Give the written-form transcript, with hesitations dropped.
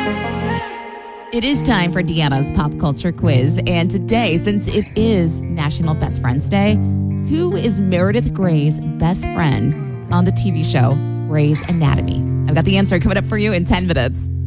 It is time for Deanna's Pop Culture Quiz. And today, since it is National Best Friends Day, who is Meredith Grey's best friend on the TV show Grey's Anatomy? I've got the answer coming up for you in 10 minutes.